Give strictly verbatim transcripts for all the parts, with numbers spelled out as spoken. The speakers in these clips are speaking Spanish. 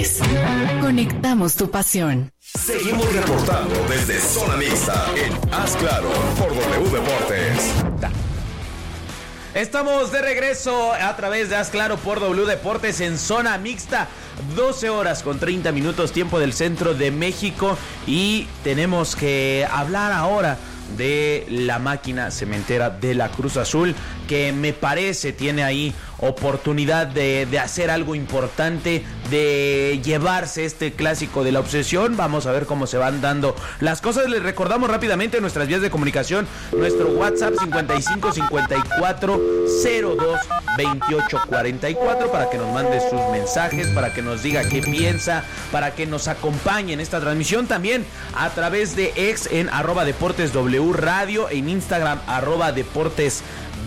Deportes. Conectamos tu pasión. Seguimos reportando desde Zona Mixta en Haz Claro por W Deportes. Estamos de regreso a través de Haz Claro por W Deportes en Zona Mixta. doce horas con treinta minutos, tiempo del centro de México. Y tenemos que hablar ahora de la máquina cementera de la Cruz Azul, que me parece tiene ahí oportunidad de, de hacer algo importante, de llevarse este clásico de la obsesión. Vamos a ver cómo se van dando las cosas. Les recordamos rápidamente nuestras vías de comunicación, nuestro WhatsApp cincuenta y cinco cincuenta y cuatro cero dos veintiocho cuarenta y cuatro para que nos mande sus mensajes, para que nos diga qué piensa, para que nos acompañe en esta transmisión. También a través de X en arroba Deportes W Radio, en Instagram arroba Deportes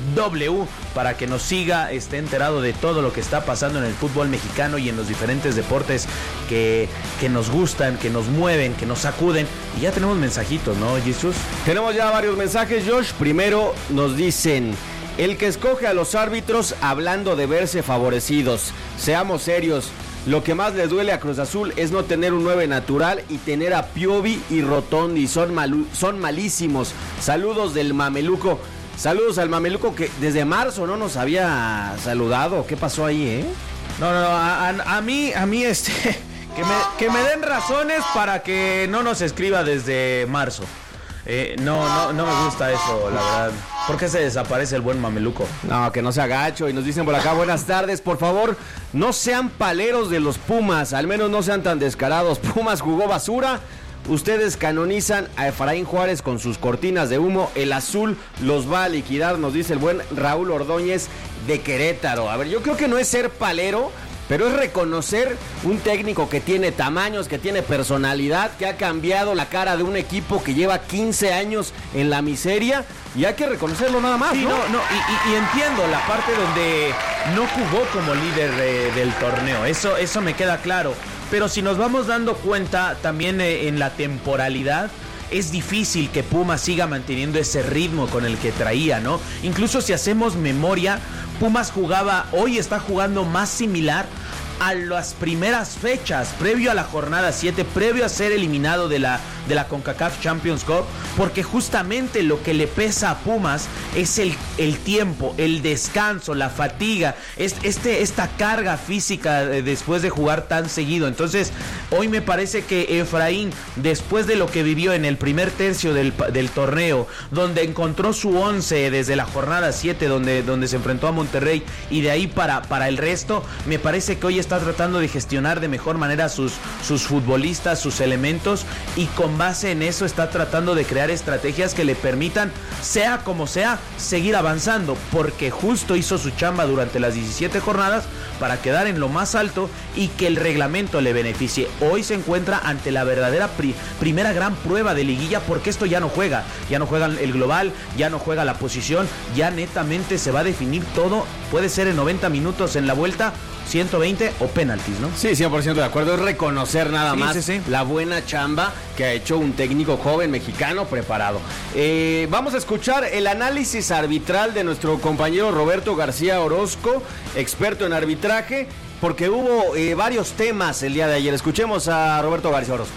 W, para que nos siga, esté enterado de todo lo que está pasando en el fútbol mexicano y en los diferentes deportes que, que nos gustan, que nos mueven, que nos sacuden. Y ya tenemos mensajitos, ¿no, Jesús? Tenemos ya varios mensajes, Josh. Primero nos dicen: el que escoge a los árbitros hablando de verse favorecidos. Seamos serios. Lo que más les duele a Cruz Azul es no tener un nueve natural y tener a Piovi y Rotondi. Son, malu- son malísimos. Saludos del Mameluco. Saludos al Mameluco, que desde marzo no nos había saludado. ¿Qué pasó ahí, eh? No, no, no, a, a, a mí, a mí este, que me, que me den razones para que no nos escriba desde marzo. Eh, no, no, no me gusta eso, la verdad. ¿Por qué se desaparece el buen Mameluco? No, que no se agacho. Y nos dicen por acá: buenas tardes, por favor, no sean paleros de los Pumas, al menos no sean tan descarados. Pumas jugó basura. Ustedes canonizan a Efraín Juárez con sus cortinas de humo. El azul los va a liquidar, nos dice el buen Raúl Ordóñez de Querétaro. A ver, yo creo que no es ser palero, pero es reconocer un técnico que tiene tamaños, que tiene personalidad, que ha cambiado la cara de un equipo que lleva quince años en la miseria, y hay que reconocerlo nada más, sí, ¿no? no, no y, y, y entiendo la parte donde no jugó como líder eh, del torneo, eso, eso me queda claro. Pero si nos vamos dando cuenta también eh, en la temporalidad, es difícil que Pumas siga manteniendo ese ritmo con el que traía, ¿no? Incluso si hacemos memoria, Pumas jugaba, hoy está jugando más similar a las primeras fechas, previo a la jornada siete, previo a ser eliminado de la, de la CONCACAF Champions Cup, porque justamente lo que le pesa a Pumas es el, el tiempo, el descanso, la fatiga, es, este, esta carga física después de jugar tan seguido. Entonces, hoy me parece que Efraín, después de lo que vivió en el primer tercio del, del torneo, donde encontró su once desde la jornada siete, donde, donde se enfrentó a Monterrey, y de ahí para, para el resto, me parece que hoy está tratando de gestionar de mejor manera sus, sus futbolistas, sus elementos, y con base en eso está tratando de crear estrategias que le permitan, sea como sea, seguir avanzando, porque justo hizo su chamba durante las diecisiete jornadas para quedar en lo más alto y que el reglamento le beneficie. Hoy se encuentra ante la verdadera pri- primera gran prueba de liguilla, porque esto ya no juega, ya no juega el global, ya no juega la posición, ya netamente se va a definir todo, puede ser en noventa minutos en la vuelta, ciento veinte o penaltis, ¿no? Sí, cien por ciento de acuerdo. Es reconocer nada sí, más sí, sí. la buena chamba que ha hecho un técnico joven mexicano preparado. Eh, vamos a escuchar el análisis arbitral de nuestro compañero Roberto García Orozco, experto en arbitraje, porque hubo eh, varios temas el día de ayer. Escuchemos a Roberto García Orozco.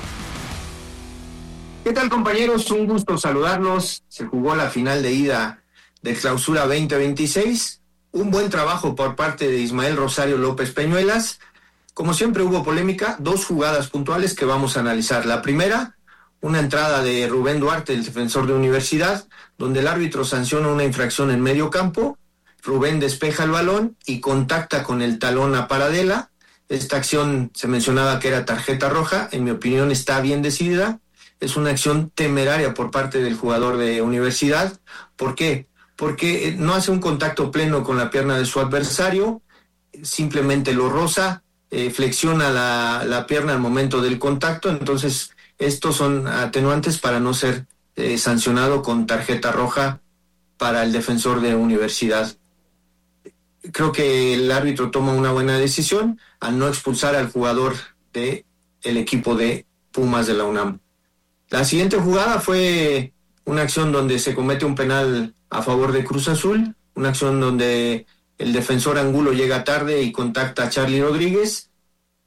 ¿Qué tal, compañeros? Un gusto saludarlos. Se jugó la final de ida de Clausura veinte veintiséis. Un buen trabajo por parte de Ismael Rosario López Peñuelas. Como siempre hubo polémica, dos jugadas puntuales que vamos a analizar. La primera, una entrada de Rubén Duarte, el defensor de Universidad, donde el árbitro sanciona una infracción en medio campo. Rubén despeja el balón y contacta con el talón a Paradela. Esta acción se mencionaba que era tarjeta roja. En mi opinión está bien decidida. Es una acción temeraria por parte del jugador de Universidad. ¿Por qué? Porque no hace un contacto pleno con la pierna de su adversario, simplemente lo roza, eh, flexiona la, la pierna al momento del contacto. Entonces estos son atenuantes para no ser eh, sancionado con tarjeta roja para el defensor de Universidad. Creo que el árbitro toma una buena decisión al no expulsar al jugador del equipo de Pumas de la UNAM. La siguiente jugada fue una acción donde se comete un penal a favor de Cruz Azul, una acción donde el defensor Angulo llega tarde y contacta a Charly Rodríguez.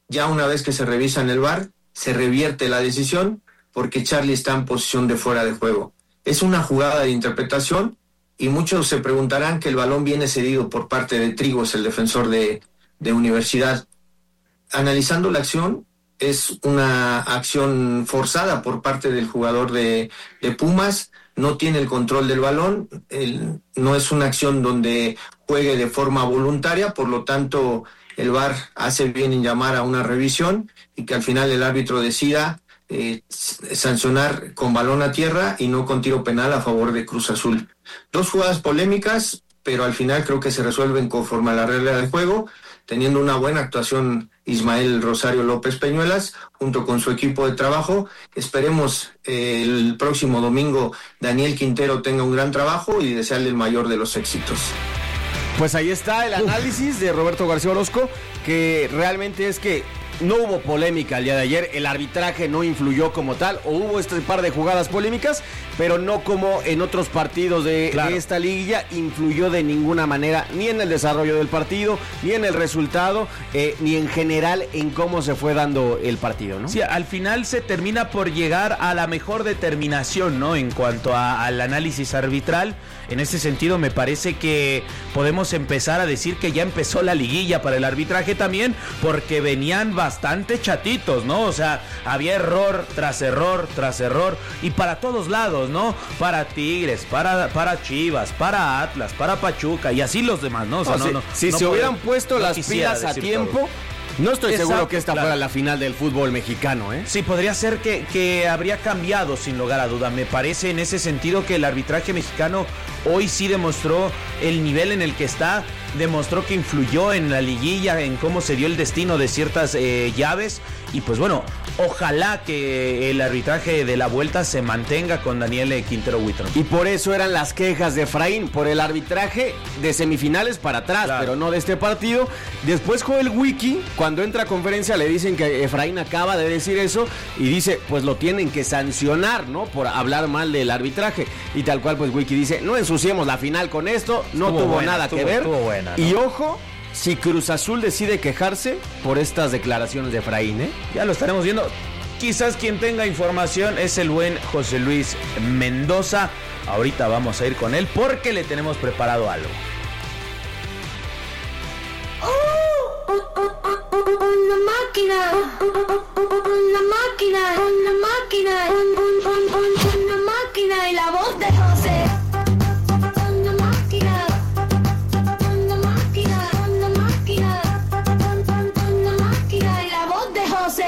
Ya una vez que se revisa en el V A R, se revierte la decisión porque Charlie está en posición de fuera de juego. Es una jugada de interpretación y muchos se preguntarán que el balón viene cedido por parte de Trigos, el defensor de, de Universidad. Analizando la acción, es una acción forzada por parte del jugador de, de Pumas, no tiene el control del balón, el, no es una acción donde juegue de forma voluntaria, por lo tanto el V A R hace bien en llamar a una revisión y que al final el árbitro decida eh, sancionar con balón a tierra y no con tiro penal a favor de Cruz Azul. Dos jugadas polémicas, pero al final creo que se resuelven conforme a la regla del juego, teniendo una buena actuación Ismael Rosario López Peñuelas junto con su equipo de trabajo. Esperemos eh, el próximo domingo Daniel Quintero tenga un gran trabajo y desearle el mayor de los éxitos. Pues ahí está el análisis de Roberto García Orozco, que realmente es que no hubo polémica el día de ayer, el arbitraje no influyó como tal, o hubo este par de jugadas polémicas, pero no como en otros partidos de, claro. de esta liguilla, influyó de ninguna manera, ni en el desarrollo del partido, ni en el resultado, eh, ni en general en cómo se fue dando el partido, ¿no? Sí, al final se termina por llegar a la mejor determinación, ¿no? En cuanto a, al análisis arbitral. En ese sentido me parece que podemos empezar a decir que ya empezó la liguilla para el arbitraje también, porque venían bastante chatitos, ¿no? O sea, había error tras error tras error y para todos lados, ¿no? Para Tigres, para, para Chivas, para Atlas, para Pachuca y así los demás, ¿no? O sea, no, no, si no, si no se puedo, hubieran puesto no las pilas a tiempo... todo. No estoy Exacto, seguro que esta claro. fuera la final del fútbol mexicano, ¿eh? Sí, podría ser que, que habría cambiado sin lugar a duda. Me parece en ese sentido que el arbitraje mexicano hoy sí demostró el nivel en el que está, demostró que influyó en la liguilla, en cómo se dio el destino de ciertas eh, llaves. Y pues bueno, ojalá que el arbitraje de la vuelta se mantenga con Daniel Quintero Huitron. Y por eso eran las quejas de Efraín, por el arbitraje de semifinales para atrás, claro. pero no de este partido. Después Joel Wiki, cuando entra a conferencia, le dicen que Efraín acaba de decir eso y dice, pues lo tienen que sancionar, ¿no? Por hablar mal del arbitraje. Y tal cual, pues Wiki dice, no ensuciemos la final con esto, no estuvo tuvo buena, nada estuvo, que ver. Buena, ¿no? Y ojo, si Cruz Azul decide quejarse por estas declaraciones de Efraín, ¿eh? Ya lo estaremos viendo. Quizás quien tenga información es el buen José Luis Mendoza. Ahorita vamos a ir con él porque le tenemos preparado algo. Una máquina, una máquina, una máquina, una máquina y la voz de José. Una máquina, una máquina, una máquina, una máquina y la voz de José.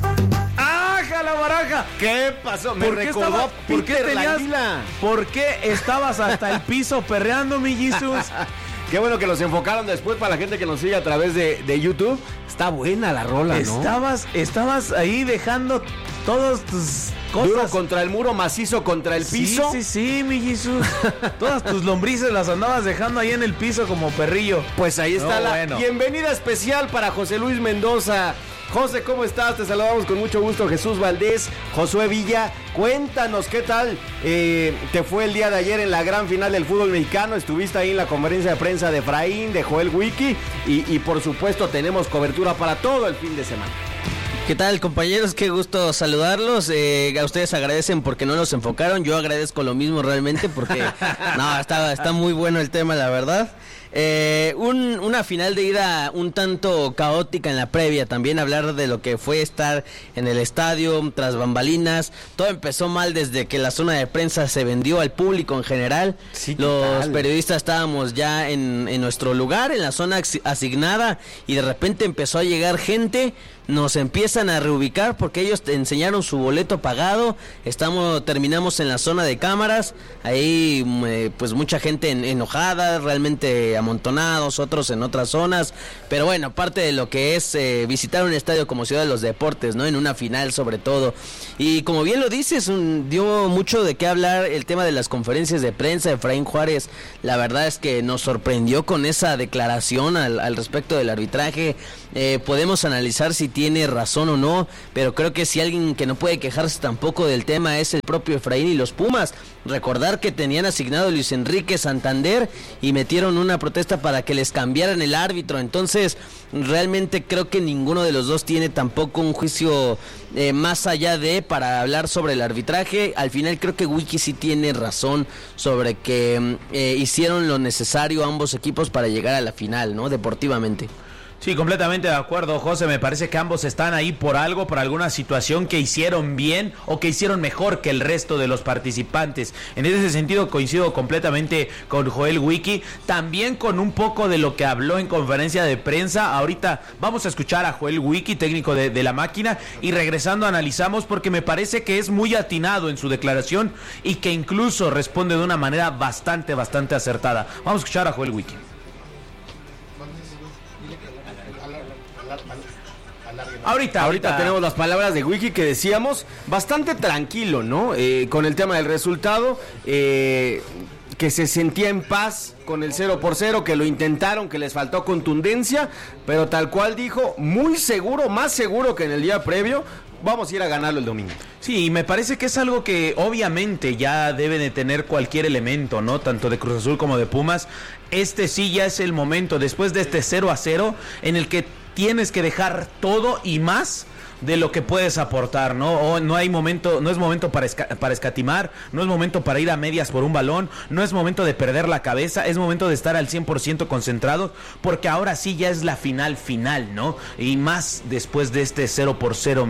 ¡Aja la baraja! ¿Qué pasó? Me ¿Por qué recordó estaba, a ¿por qué Peter tenías, Languila. ¿Por qué estabas hasta el piso perreando, mi Jesús? Qué bueno que los enfocaron después para la gente que nos sigue a través de, de YouTube. Está buena la rola, ¿no? Estabas, estabas ahí dejando todos tus cosas. Duro contra el muro, macizo contra el piso. Sí, sí, sí, mi Jesús. Todas tus lombrices las andabas dejando ahí en el piso como perrillo. Pues ahí está no, la bueno. bienvenida especial para José Luis Mendoza. José, ¿cómo estás? Te saludamos con mucho gusto. Jesús Valdés, Josué Villa, cuéntanos qué tal eh, te fue el día de ayer en la gran final del fútbol mexicano. Estuviste ahí en la conferencia de prensa de Efraín, de Joel Wiki y, y por supuesto tenemos cobertura para todo el fin de semana. ¿Qué tal, compañeros? Qué gusto saludarlos. Eh, a ustedes agradecen porque no nos enfocaron. Yo agradezco lo mismo realmente porque no, está, está muy bueno el tema, la verdad. Eh, un, una final de ida un tanto caótica en la previa, también hablar de lo que fue estar en el estadio tras bambalinas. Todo empezó mal desde que la zona de prensa se vendió al público en general. Sí, los tal? periodistas estábamos ya en, en nuestro lugar, en la zona asignada, y de repente empezó a llegar gente. Nos empiezan a reubicar porque ellos te enseñaron su boleto pagado. Estamos, terminamos en la zona de cámaras. Ahí eh, pues mucha gente en, enojada, realmente amontonados, otros en otras zonas. Pero bueno, parte de lo que es eh, visitar un estadio como Ciudad de los Deportes, ¿no? En una final sobre todo. Y como bien lo dices, un, dio mucho de qué hablar el tema de las conferencias de prensa. Efraín Juárez, la verdad es que nos sorprendió con esa declaración al, al respecto del arbitraje. Eh, podemos analizar si tiene razón razón o no, pero creo que si alguien que no puede quejarse tampoco del tema es el propio Efraín y los Pumas. Recordar que tenían asignado a Luis Enrique Santander y metieron una protesta para que les cambiaran el árbitro. Entonces, realmente creo que ninguno de los dos tiene tampoco un juicio eh, más allá de para hablar sobre el arbitraje. Al final creo que Wiki sí tiene razón sobre que eh, hicieron lo necesario ambos equipos para llegar a la final, ¿no? Deportivamente. Sí, completamente de acuerdo, José. Me parece que ambos están ahí por algo, por alguna situación que hicieron bien o que hicieron mejor que el resto de los participantes. En ese sentido coincido completamente con Joel Wiki, también con un poco de lo que habló en conferencia de prensa. Ahorita vamos a escuchar a Joel Wiki, técnico de, de la máquina, y regresando analizamos, porque me parece que es muy atinado en su declaración y que incluso responde de una manera bastante, bastante acertada. Vamos a escuchar a Joel Wiki. Ahorita, ahorita, ahorita tenemos las palabras de Wiki que decíamos, bastante tranquilo, ¿no? Eh, con el tema del resultado, eh, que se sentía en paz con el cero por cero, que lo intentaron, que les faltó contundencia, pero tal cual dijo, muy seguro, más seguro que en el día previo, vamos a ir a ganarlo el domingo. Sí, me parece que es algo que obviamente ya debe de tener cualquier elemento, ¿no? Tanto de Cruz Azul como de Pumas. Este sí ya es el momento, después de este cero a cero, en el que tienes que dejar todo y más de lo que puedes aportar, ¿no? O no hay momento, no es momento para, esca- para escatimar, no es momento para ir a medias por un balón, no es momento de perder la cabeza, es momento de estar al cien por ciento concentrado, porque ahora sí ya es la final final, ¿no? Y más después de este cero por cero.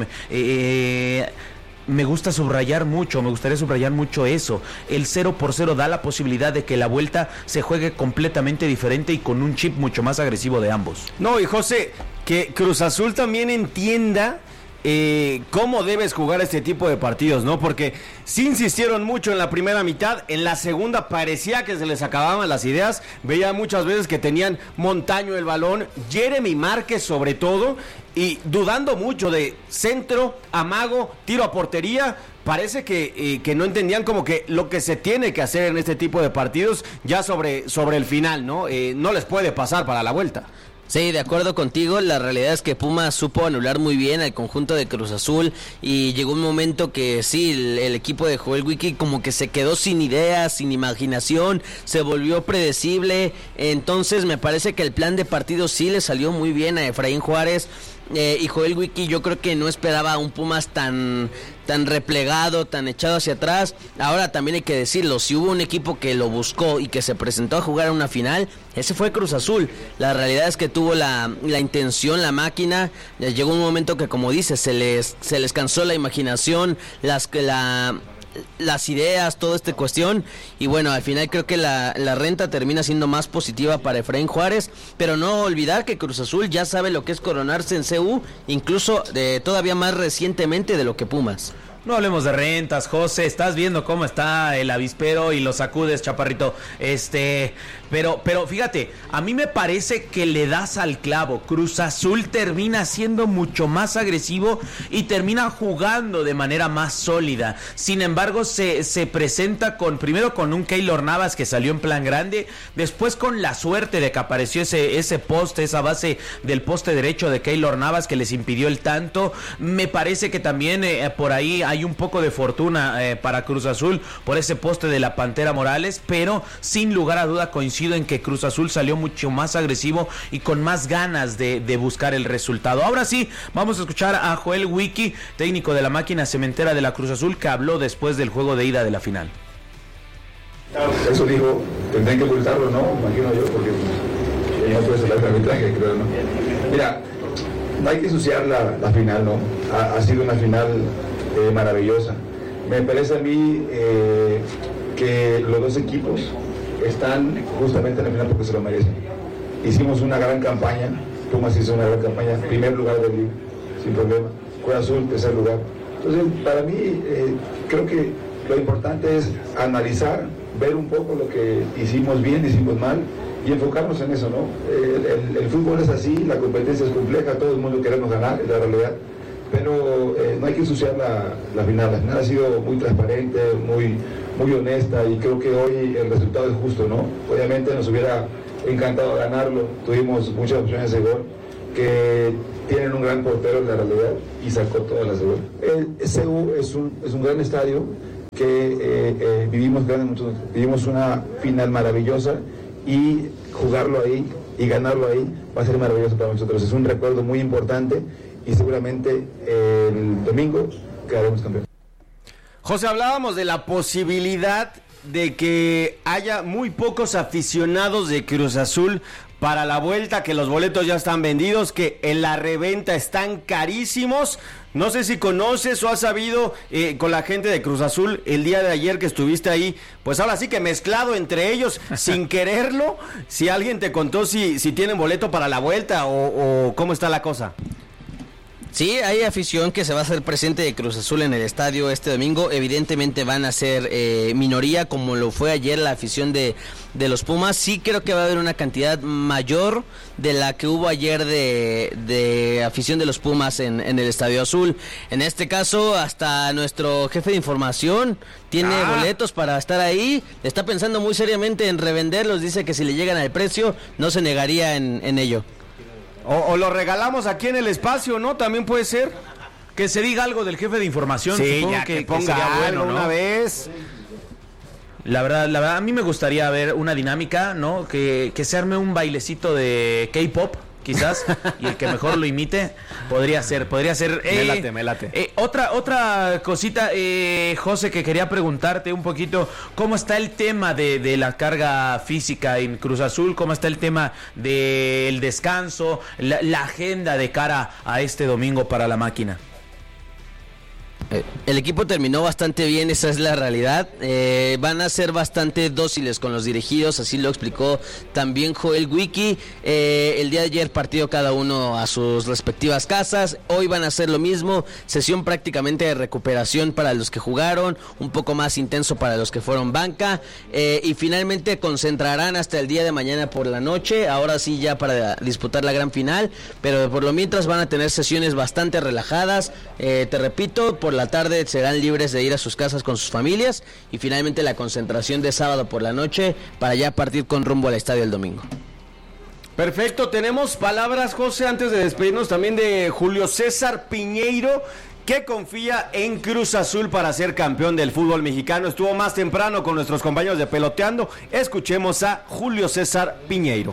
Eh... Me gusta subrayar mucho, me gustaría subrayar mucho eso. El cero por cero da la posibilidad de que la vuelta se juegue completamente diferente y con un chip mucho más agresivo de ambos. No, y José, que Cruz Azul también entienda eh, cómo debes jugar este tipo de partidos, ¿no? Porque sí insistieron mucho en la primera mitad, en la segunda parecía que se les acababan las ideas, veía muchas veces que tenían Montaño el balón, Jeremy Márquez sobre todo, y dudando mucho de centro, amago, tiro a portería. Parece que, eh, que no entendían como que lo que se tiene que hacer en este tipo de partidos ya sobre, sobre el final, ¿no? Eh, no les puede pasar para la vuelta. Sí, de acuerdo contigo, la realidad es que Pumas supo anular muy bien al conjunto de Cruz Azul y llegó un momento que sí, el, el equipo de Joel Wiki como que se quedó sin ideas, sin imaginación, se volvió predecible, entonces me parece que el plan de partido sí le salió muy bien a Efraín Juárez. Eh, y Joel Wiki yo creo que no esperaba a un Pumas tan tan replegado, tan echado hacia atrás. Ahora también hay que decirlo, si hubo un equipo que lo buscó y que se presentó a jugar a una final, ese fue Cruz Azul. La realidad es que tuvo la, la intención, la máquina. Llegó un momento que, como dices, se les, se les cansó la imaginación, las la las ideas, toda esta cuestión, y bueno, al final creo que la, la renta termina siendo más positiva para Efraín Juárez, pero no olvidar que Cruz Azul ya sabe lo que es coronarse en C U, incluso de, todavía más recientemente de lo que Pumas. No hablemos de rentas, José, estás viendo cómo está el avispero y lo sacudes, chaparrito. Este, pero, pero fíjate, a mí me parece que le das al clavo. Cruz Azul termina siendo mucho más agresivo y termina jugando de manera más sólida. Sin embargo, se, se presenta con, primero con un Keylor Navas que salió en plan grande, después con la suerte de que apareció ese, ese poste, esa base del poste derecho de Keylor Navas que les impidió el tanto. Me parece que también eh, por ahí hay Hay un poco de fortuna eh, para Cruz Azul por ese poste de la Pantera Morales, pero sin lugar a duda coincido en que Cruz Azul salió mucho más agresivo y con más ganas de, de buscar el resultado. Ahora sí, vamos a escuchar a Joel Wiki, técnico de la máquina cementera de la Cruz Azul, que habló después del juego de ida de la final. Eso dijo, tendrán que ocultarlo, ¿no? Imagino yo, porque no puede ser el arbitraje, creo, ¿no? Mira, no hay que ensuciar la, la final, ¿no? Ha, ha sido una final Eh, maravillosa. Me parece a mí eh, que los dos equipos están justamente en la final porque se lo merecen. Hicimos una gran campaña, Pumas hizo una gran campaña, primer lugar del liga, sin problema. Cruz Azul, tercer lugar. Entonces, para mí, eh, creo que lo importante es analizar, ver un poco lo que hicimos bien, hicimos mal y enfocarnos en eso, ¿no? El, el, el fútbol es así, la competencia es compleja, todo el mundo queremos ganar, es la realidad. Pero eh, no hay que ensuciar la, la final. La final ha sido muy transparente, muy, muy honesta y creo que hoy el resultado es justo, ¿no? Obviamente nos hubiera encantado ganarlo, tuvimos muchas opciones de gol que tienen un gran portero en la realidad y sacó todas las goles. El C U es un, es un gran estadio que eh, eh, vivimos, grandes, vivimos una final maravillosa y jugarlo ahí y ganarlo ahí va a ser maravilloso para nosotros. Es un recuerdo muy importante y seguramente eh, el domingo quedaremos campeones. José, hablábamos de la posibilidad de que haya muy pocos aficionados de Cruz Azul para la vuelta, que los boletos ya están vendidos, que en la reventa están carísimos. No sé si conoces o has sabido eh, con la gente de Cruz Azul el día de ayer que estuviste ahí, pues ahora sí que mezclado entre ellos sin quererlo, si alguien te contó si, si tienen boleto para la vuelta o, o cómo está la cosa. Sí, hay afición que se va a hacer presente de Cruz Azul en el estadio este domingo. Evidentemente van a ser eh, minoría, como lo fue ayer la afición de, de los Pumas. Sí creo que va a haber una cantidad mayor de la que hubo ayer de, de afición de los Pumas en, en el Estadio Azul. En este caso, hasta nuestro jefe de información tiene ah. boletos para estar ahí. Está pensando muy seriamente en revenderlos. Dice que si le llegan al precio, no se negaría en, en ello. O, o lo regalamos aquí en el espacio, ¿no? También puede ser. Que se diga algo del jefe de información. Sí, ya que, que ponga que sería bueno, ¿no? Una vez. La verdad, la verdad, a mí me gustaría ver una dinámica, ¿no? Que, que se arme un bailecito de K-pop, quizás, y el que mejor lo imite podría ser, podría ser. Eh, me late, me late. Eh, otra, otra cosita, eh, José, que quería preguntarte un poquito, ¿cómo está el tema de, de la carga física en Cruz Azul? ¿Cómo está el tema del descanso, la, la agenda de cara a este domingo para la máquina? El equipo terminó bastante bien, esa es la realidad. Eh, van a ser bastante dóciles con los dirigidos, así lo explicó también Joel Wiki. Eh, el día de ayer partió cada uno a sus respectivas casas. Hoy van a hacer lo mismo, sesión prácticamente de recuperación para los que jugaron, un poco más intenso para los que fueron banca. Eh, y finalmente concentrarán hasta el día de mañana por la noche, ahora sí ya para disputar la gran final. Pero por lo mientras van a tener sesiones bastante relajadas. Eh, te repito, por la tarde serán libres de ir a sus casas con sus familias y finalmente la concentración de sábado por la noche para ya partir con rumbo al estadio el domingo. Perfecto, tenemos palabras, José, antes de despedirnos también de Julio César Piñeiro, que confía en Cruz Azul para ser campeón del fútbol mexicano. Estuvo más temprano con nuestros compañeros de Peloteando. Escuchemos a Julio César Piñeiro.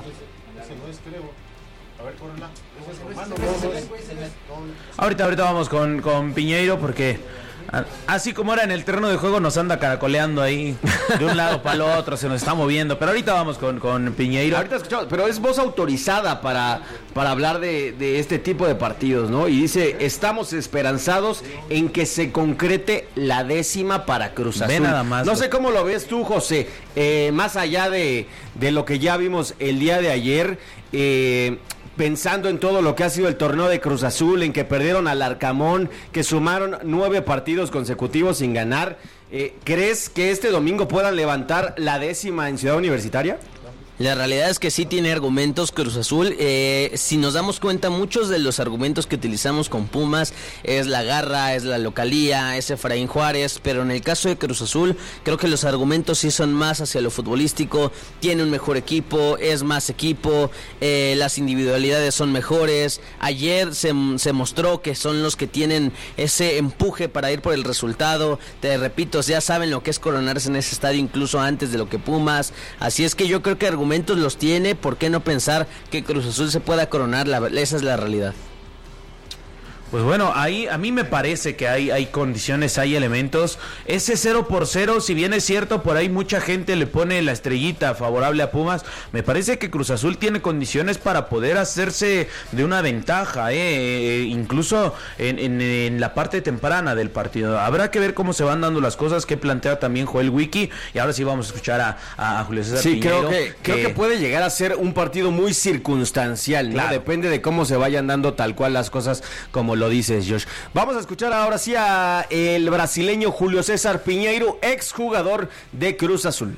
Ahorita, ahorita vamos con, con Piñeiro porque así como era en el terreno de juego nos anda caracoleando ahí de un lado para el otro, se nos está moviendo, pero ahorita vamos con, con Piñeiro. Ahorita escuchamos, pero es voz autorizada para, para hablar de, de este tipo de partidos, ¿no? Y dice, estamos esperanzados en que se concrete la décima para Cruz Azul. Ve nada más. No sé cómo lo ves tú, José, eh, más allá de, de lo que ya vimos el día de ayer, eh... pensando en todo lo que ha sido el torneo de Cruz Azul, en que perdieron al Arcamón, que sumaron nueve partidos consecutivos sin ganar, eh, ¿crees que este domingo puedan levantar la décima en Ciudad Universitaria? La realidad es que sí tiene argumentos Cruz Azul. Eh, si nos damos cuenta, muchos de los argumentos que utilizamos con Pumas es la garra, es la localía, es Efraín Juárez, pero en el caso de Cruz Azul creo que los argumentos sí son más hacia lo futbolístico. Tiene un mejor equipo, es más equipo, eh, las individualidades son mejores. Ayer se, se mostró que son los que tienen ese empuje para ir por el resultado. Te repito, ya saben lo que es coronarse en ese estadio incluso antes de lo que Pumas. Así es que yo creo que argumentos los tiene, ¿por qué no pensar que Cruz Azul se pueda coronar? La, esa es la realidad. Pues bueno, ahí a mí me parece que hay, hay condiciones, hay elementos. Ese cero por cero, si bien es cierto, por ahí mucha gente le pone la estrellita favorable a Pumas, me parece que Cruz Azul tiene condiciones para poder hacerse de una ventaja, eh, incluso en, en, en la parte temprana del partido. Habrá que ver cómo se van dando las cosas, que plantea también Joel Wiki, y ahora sí vamos a escuchar a, a Julio César sí, Piñeiro. creo que, que creo que puede llegar a ser un partido muy circunstancial, ¿no? Claro. Depende de cómo se vayan dando tal cual las cosas, como lo dices, Josh. Vamos a escuchar ahora sí a el brasileño Julio César Piñeiro, exjugador de Cruz Azul.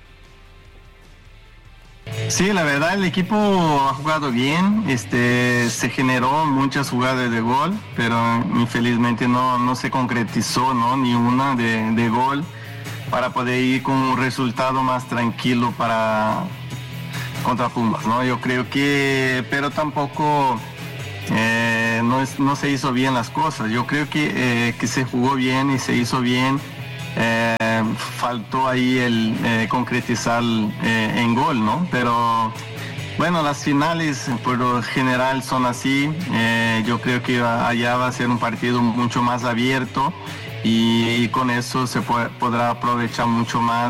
Sí, la verdad el equipo ha jugado bien, este, se generó muchas jugadas de gol, pero infelizmente no, no se concretizó, ¿no? Ni una de, de gol para poder ir con un resultado más tranquilo para contra Pumas, ¿no? Yo creo que, pero tampoco... Eh, eh, no, es, no se hizo bien las cosas. Yo creo que, eh, que se jugó bien y se hizo bien. Eh, faltó ahí el eh, concretizar eh, en gol, ¿no? Pero bueno, las finales por lo general son así. Eh, yo creo que allá va a ser un partido mucho más abierto y, y con eso se puede, podrá aprovechar mucho más